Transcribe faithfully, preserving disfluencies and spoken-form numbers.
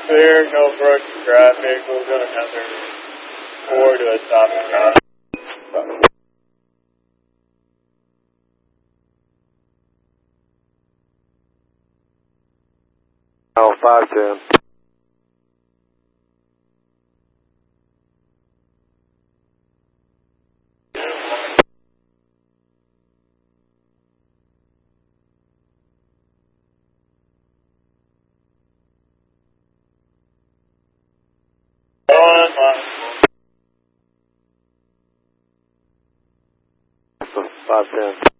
clear, no approach traffic. We'll go another four to a stop and stop. Oh, five ten. Five ten.